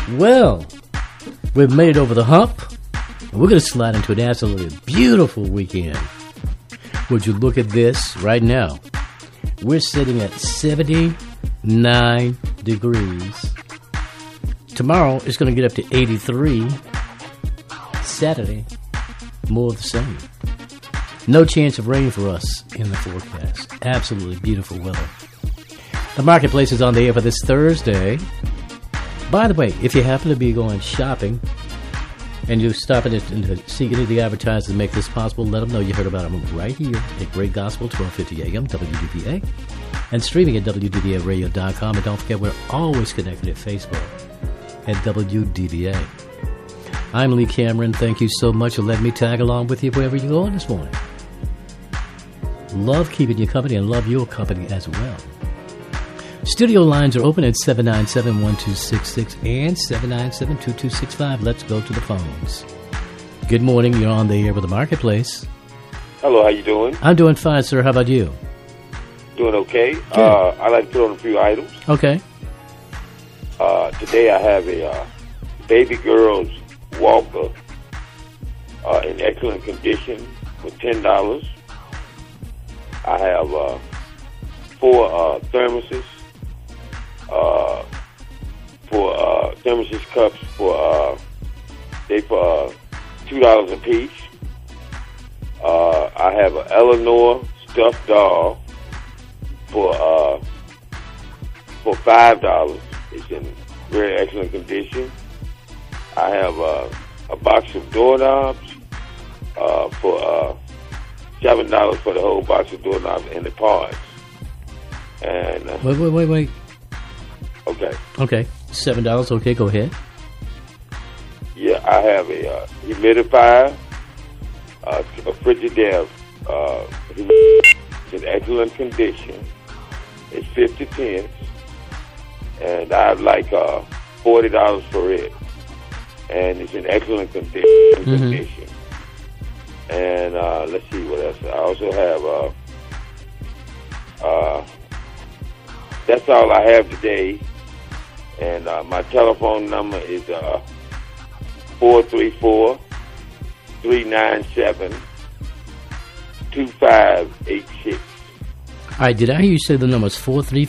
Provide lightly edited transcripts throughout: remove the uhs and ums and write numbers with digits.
Well, we've made it over the hump. We're going to slide into an absolutely beautiful weekend. Would you look at this right now? We're sitting at 79 degrees. Tomorrow it's going to get up to 83. Saturday, more of the same. No chance of rain for us in the forecast. Absolutely beautiful weather. The marketplace is on the air for this Thursday. By the way, if you happen to be going shopping and you're stopping to see any of the advertisers that make this possible, let them know you heard about them right here at Great Gospel, 1250 AM, WDVA, and streaming at WDVAradio.com. And don't forget, we're always connected at Facebook at WDVA. I'm Lee Cameron. Thank you so much for letting me tag along with you wherever you're going this morning. Love keeping you company and love your company as well. Studio lines are open at 797-1266 and 797-2265. Let's go to the phones. Good morning. You're on the air with the Marketplace. Hello, how you doing? I'm doing fine, sir. How about you? Doing okay. I'd like to put on a few items. Okay. Today I have a baby girl's walker in excellent condition for $10. I have 4 thermoses. For thermoses cups for $2 a piece. I have an Eleanor stuffed doll for $5. It's in very excellent condition. I have a box of doorknobs for $7 for the whole box of doorknobs and the parts. And Wait. Okay. Okay. $7. Okay, go ahead. Yeah, I have a humidifier, a Frigidaire. It's in excellent condition. It's 50 cents, and I'd like $40 for it. And it's in excellent condition. And let's see what else. I also have. That's all I have today. And my telephone number is 434-397-2586. All right, did I hear you say the number is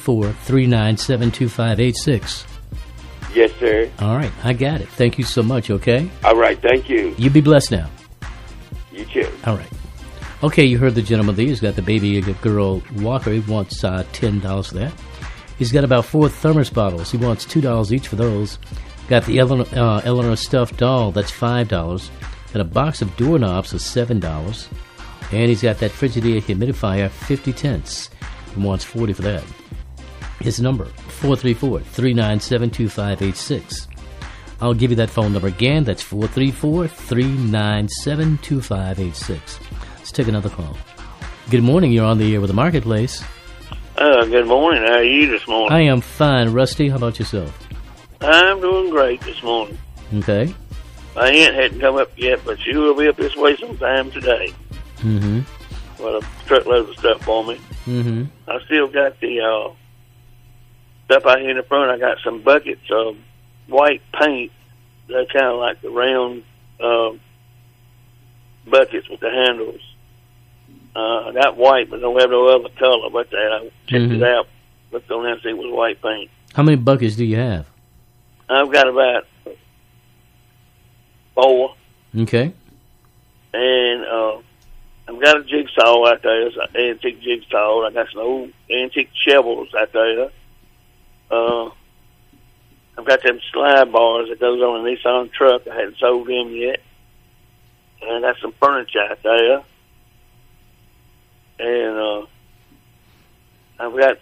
434-397-2586? Yes, sir. All right, I got it. Thank you so much, okay? All right, thank you. You be blessed now. You too. All right. Okay, you heard the gentleman there. He's got the baby girl walker. He wants $10 for that. He's got about 4 thermos bottles. He wants $2 each for those. Got the Eleanor stuffed doll. That's $5. Got a box of doorknobs for $7. And he's got that Frigidaire humidifier, 50 cents. He wants $40 for that. His number, 434-397-2586. I'll give you that phone number again. That's 434-397-2586. Let's take another call. Good morning. You're on the air with the Marketplace. Good morning. How are you this morning? I am fine. Rusty, how about yourself? I'm doing great this morning. Okay. My aunt hadn't come up yet, but she will be up this way sometime today. Mm-hmm. With a truckload of stuff for me. Mm-hmm. I still got the stuff out here in the front. I got some buckets of white paint. They're kind of like the round buckets with the handles. I got white, but don't have no other color. But I checked it out. Looked on there and see it was white paint. How many buckets do you have? I've got about 4. Okay. And I've got a jigsaw out there. It's an antique jigsaw. I got some old antique shovels out there. I've got them slide bars that goes on a Nissan truck. I hadn't sold them yet. And I got some furniture out there. And I've got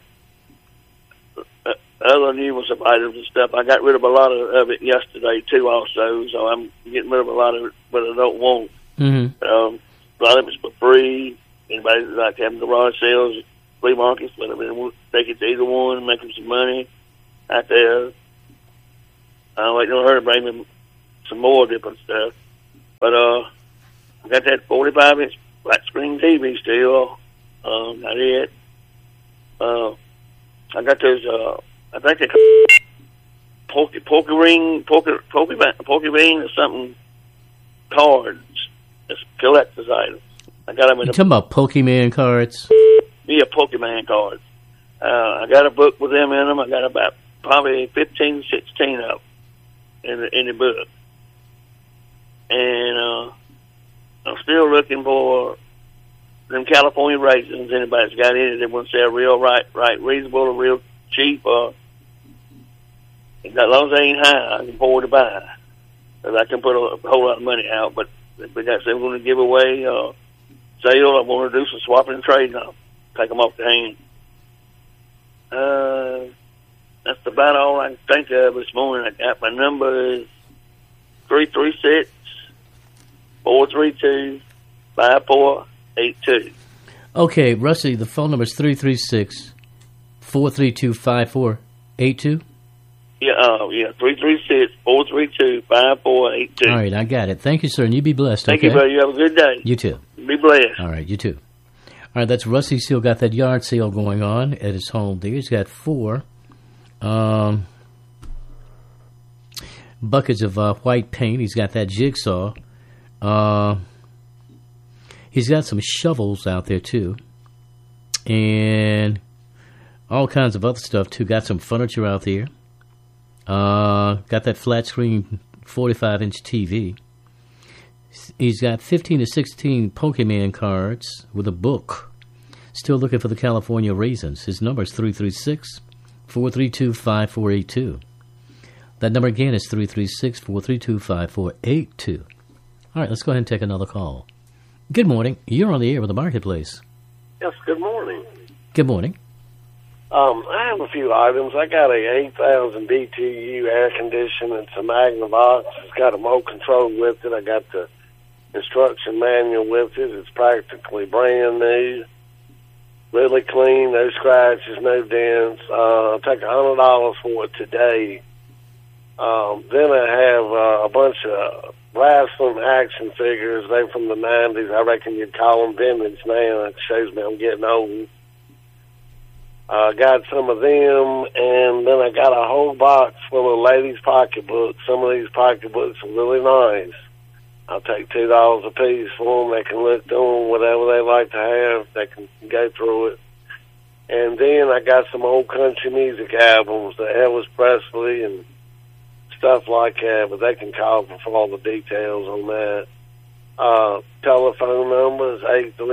other numerous of items and stuff. I got rid of a lot of it yesterday, too, also. So I'm getting rid of a lot of it, but I don't want. Mm-hmm. A lot of it's for free. Anybody like having garage sales, flea markets, let them take it to either one and make them some money out there. I'm waiting on her to bring me some more different stuff. But I got that 45-inch flat screen TV still. Got it. I got those, I think they Poke bean or something cards. It's collector's items. I got them in You talking about Pokemon cards? Pokemon cards. I got a book with them in them. I got about probably 15, 16 of them in the book. And I'm still looking for them California raisins. Anybody's got any that want to sell real right reasonable or real cheap, as long as they ain't high, I can afford to buy. Because I can put a whole lot of money out. But if we got something going to give away, sale, I want to do some swapping and trading. I'll take them off the hand. That's about all I can think of this morning. I got my number is 336-432-5482. Okay, Rusty, the phone number is 336-432-5482. Yeah, 336-432-5482. All right, I got it. Thank you, sir, and you be blessed. Thank you, brother. You have a good day. You too. Be blessed. All right, you too. All right, that's Rusty. Still got that yard sale going on at his home there. He's got 4 buckets of white paint. He's got that jigsaw. He's got some shovels out there, too. And all kinds of other stuff, too. Got some furniture out there. Got that flat screen 45-inch TV. He's got 15 to 16 Pokemon cards with a book. Still looking for the California raisins. His number is 336-432-5482. That number again is 336-432-5482. All right, let's go ahead and take another call. Good morning. You're on the air with the Marketplace. Yes, good morning. Good morning. I have a few items. I got a 8,000 BTU air conditioner. It's a Magnavox. It's got a remote control with it. I got the instruction manual with it. It's practically brand new. Really clean, no scratches, no dents. I'll take $100 for it today. Then I have a bunch of wrestling action figures. They're from the 90s. I reckon you'd call them vintage now. It shows me I'm getting old. I got some of them, and then I got a whole box full of ladies' pocketbooks. Some of these pocketbooks are really nice. I'll take $2 a piece for them. They can look through them, whatever they like to have. They can go through it. And then I got some old country music albums, the Elvis Presley and stuff like that, but they can call for all the details on that. Telephone number is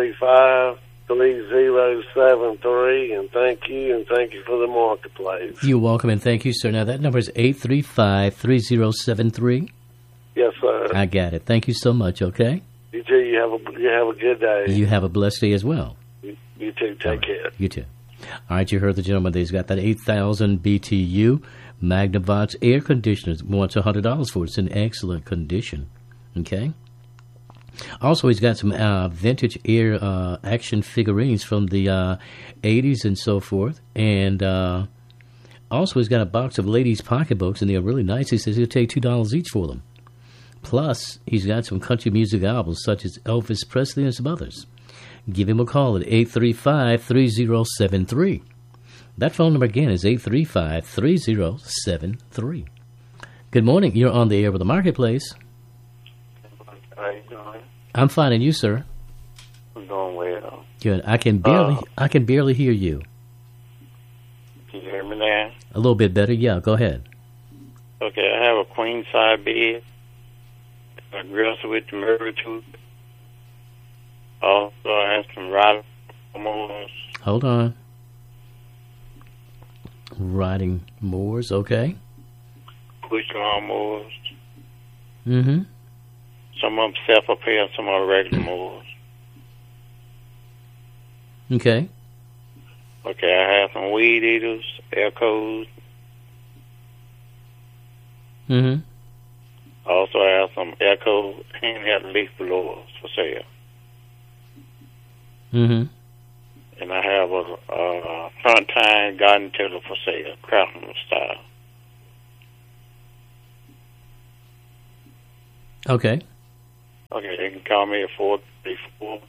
835-3073, and thank you for the Marketplace. You're welcome, and thank you, sir. Now, that number is 835-3073. Yes, sir. I got it. Thank you so much, okay? You too. You have a good day. You have a blessed day as well. You too. Take care. You too. All right, you heard the gentleman. He's got that 8,000 BTU Magnavox air conditioner. Wants $100 for it. It's in excellent condition. Okay? Also, he's got some vintage air action figurines from the 80s and so forth. And also, he's got a box of ladies' pocketbooks, and they're really nice. He says he'll take $2 each for them. Plus, he's got some country music albums, such as Elvis Presley and some others. Give him a call at 835-3073. That phone number again is 835-3073. Good morning. You're on the air with the Marketplace. How you doing? I'm fine, and you, sir? I'm doing well. Good. I can barely hear you. Can you hear me now? A little bit better. Yeah, go ahead. Okay, I have a queen size bed. A dresser with the mirror to it. Also, I have some riding mowers. Hold on. Riding mowers, okay. Push lawnmowers. Mm-hmm. Some of them self-repair, some are regular mowers. Okay. Okay, I have some weed eaters, Echoes. Mm-hmm. Also, I have some Echo handheld leaf blowers for sale. Mm-hmm. And I have a front tine garden tiller for sale, craftsman style. Okay. Okay, they can call me at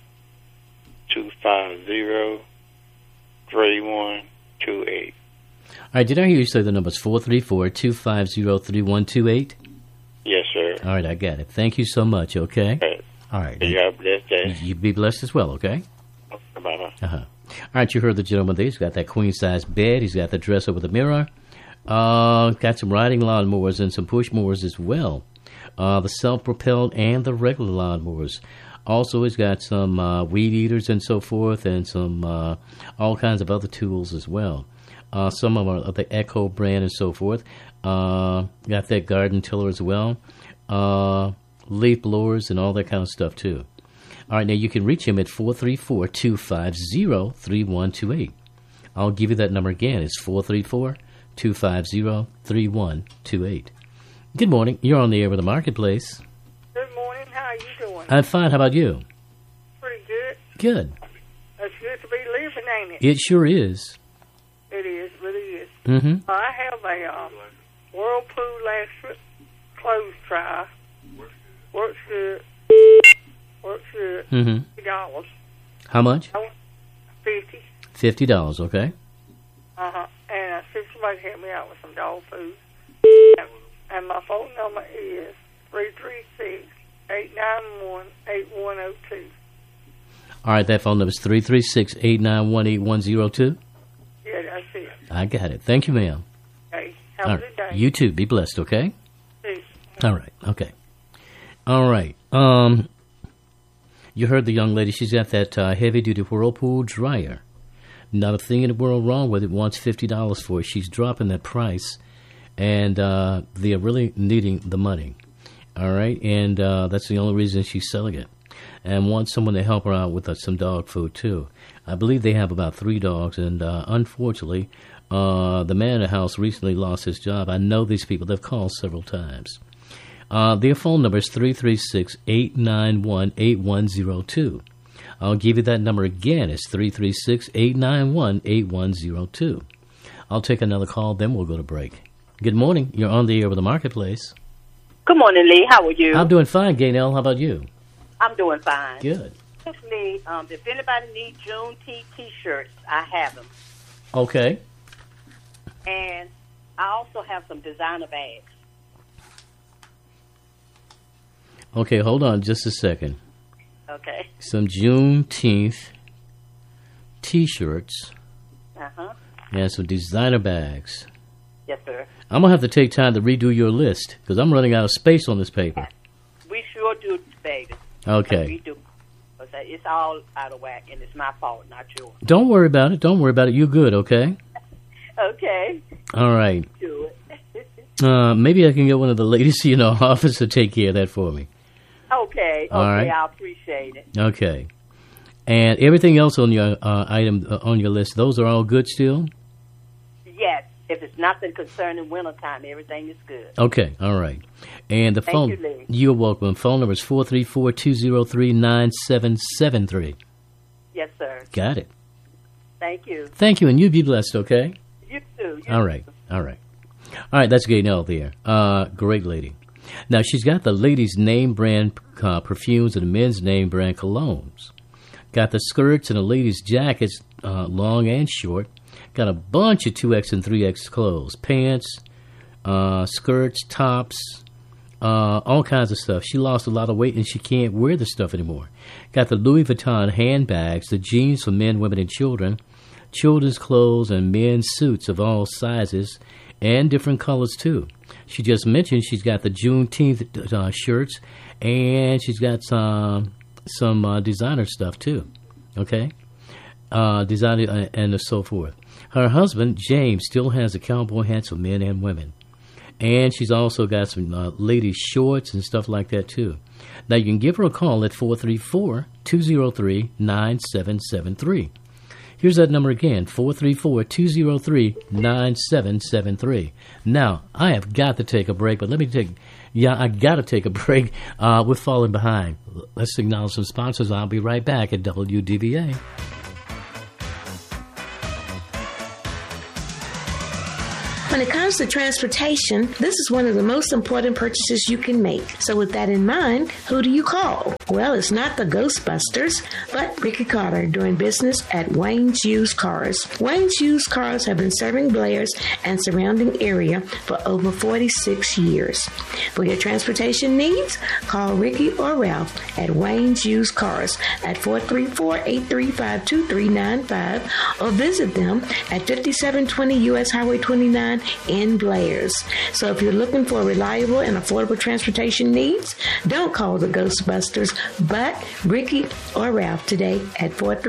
434-250-3128. All right, did I hear you say the number's 434-250-3128? Yes, sir. All right, I got it. Thank you so much, okay? Okay. All right. You have a blessed day. You be blessed as well, okay? Bye-bye. All right, you heard the gentleman there. He's got that queen-size bed. He's got the dresser with a mirror. Got some riding lawnmowers and some push mowers as well. The self-propelled and the regular lawnmowers. Also, he's got some weed eaters and so forth, and some all kinds of other tools as well. Some of them are the Echo brand and so forth. Got that garden tiller as well. Leaf blowers and all that kind of stuff too. All right, now you can reach him at 434-250-3128. I'll give you that number again. It's 434-250-3128. Good morning. You're on the air with the Marketplace. Good morning. How are you doing? I'm fine. How about you? Pretty good. Good. It's good to be living, ain't it? It sure is. It is. Really is. Mm-hmm. I have a Whirlpool electric clothes dryer. Works good. Works good. Mm-hmm. $50. How much? $50. $50, okay. And I see somebody help me out with some dog food. And my phone number is 336-891-8102. All right, that phone number is 336-891-8102. Yeah, that's it. I got it. Thank you, ma'am. Okay. Have All a good day. right. You too. Be blessed, okay? Peace. All right. Okay. All right. You heard the young lady. She's got that heavy-duty Whirlpool dryer. Not a thing in the world wrong with it. Wants $50 for it. She's dropping that price, and they're really needing the money. All right, and that's the only reason she's selling it. And wants someone to help her out with some dog food too. I believe they have about 3 dogs, and unfortunately, the man in the house recently lost his job. I know these people. They've called several times. Their phone number is 336-891-8102. I'll give you that number again. It's 336-891-8102. I'll take another call, then we'll go to break. Good morning. You're on the air with the Marketplace. Good morning, Lee. How are you? I'm doing fine, Gaynell. How about you? I'm doing fine. Good. Lee, if anybody needs Juneteenth T-shirts, I have them. Okay. And I also have some designer bags. Okay, hold on just a second. Okay. Some Juneteenth T-shirts and some designer bags. Yes, sir. I'm going to have to take time to redo your list because I'm running out of space on this paper. We sure do, baby. Okay. We do. It's all out of whack, and it's my fault, not yours. Don't worry about it. Don't worry about it. You're good, okay? Okay. All right. Do it. Maybe I can get one of the ladies in our office to take care of that for me. Okay. All right. I appreciate it. Okay. And everything else on your item on your list, those are all good still? Yes. If it's nothing concerning wintertime, everything is good. Okay. All right. And the phone. Thank you, Lee. You're welcome. Phone number is 434-203-9773. Yes, sir. Got it. Thank you. Thank you, and you be blessed, okay? You too. All right. All right. All right, that's Gaynell there. Great lady. Now, she's got the ladies' name brand perfumes and the men's name brand colognes. Got the skirts and the ladies' jackets, long and short. Got a bunch of 2X and 3X clothes. Pants, skirts, tops, all kinds of stuff. She lost a lot of weight and she can't wear the stuff anymore. Got the Louis Vuitton handbags, the jeans for men, women, and children, children's clothes, and men's suits of all sizes and different colors, too. She just mentioned she's got the Juneteenth shirts, and she's got some designer stuff, too. Okay? Designer and so forth. Her husband, James, still has the cowboy hats for men and women. And she's also got some ladies' shorts and stuff like that, too. Now, you can give her a call at 434-203-9773. Here's that number again, 434-203-9773. Now, I have got to take a break, but I got to take a break. We're falling behind. Let's acknowledge some sponsors. I'll be right back at WDVA. When it comes comes to transportation, this is one of the most important purchases you can make. So with that in mind, who do you call? Well, it's not the Ghostbusters, but Ricky Carter, doing business at Wayne's Used Cars. Wayne's Used Cars have been serving Blairs and surrounding area for over 46 years. For your transportation needs, call Ricky or Ralph at Wayne's Used Cars at 434-835-2395 or visit them at 5720 U.S. Highway 29 in Blairs. So if you're looking for reliable and affordable transportation needs, don't call the Ghostbusters, but Ricky or Ralph today at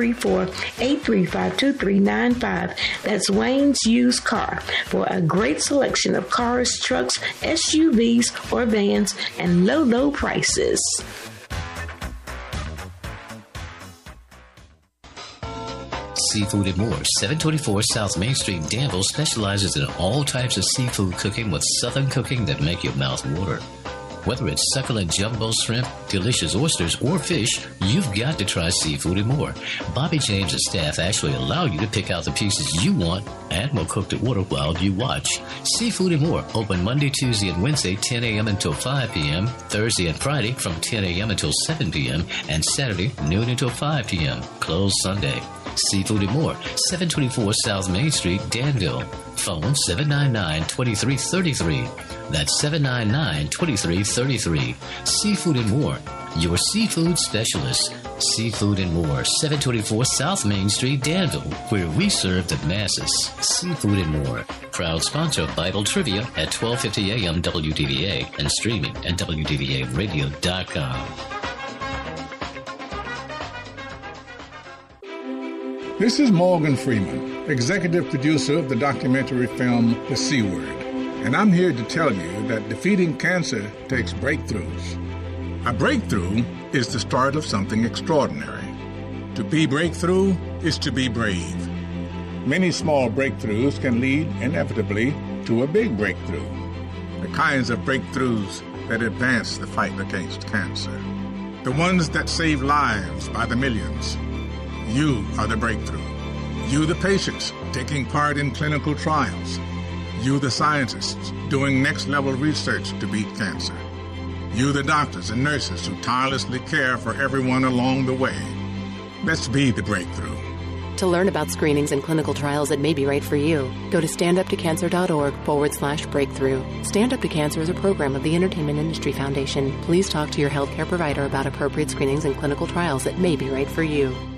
434-835-2395. That's Wayne's Used Car for a great selection of cars, trucks, SUVs, or vans, and low prices. Seafood and More, 724 South Main Street, Danville, specializes in all types of seafood cooking with southern cooking that make your mouth water. Whether it's succulent jumbo shrimp, delicious oysters, or fish, you've got to try Seafood and More. Bobby James and staff actually allow you to pick out the pieces you want and will cook to order while you watch. Seafood and More, open Monday, Tuesday, and Wednesday, 10 a.m. until 5 p.m., Thursday and Friday from 10 a.m. until 7 p.m., and Saturday, noon until 5 p.m., closed Sunday. Seafood and More, 724 South Main Street, Danville. Phone 799-2333. That's 799-2333. Seafood and More, your seafood specialist. Seafood and More, 724 South Main Street, Danville, where we serve the masses. Seafood and More, proud sponsor of Bible Trivia at 1250 AM WDVA and streaming at WDVAradio.com. This is Morgan Freeman, executive producer of the documentary film The C Word, and I'm here to tell you that defeating cancer takes breakthroughs. A breakthrough is the start of something extraordinary. To be breakthrough is to be brave. Many small breakthroughs can lead inevitably to a big breakthrough. The kinds of breakthroughs that advance the fight against cancer. The ones that save lives by the millions. You are the breakthrough. You, the patients, taking part in clinical trials. You, the scientists, doing next-level research to beat cancer. You, the doctors and nurses who tirelessly care for everyone along the way. Let's be the breakthrough. To learn about screenings and clinical trials that may be right for you, go to standuptocancer.org/breakthrough. Stand Up to Cancer is a program of the Entertainment Industry Foundation. Please talk to your healthcare provider about appropriate screenings and clinical trials that may be right for you.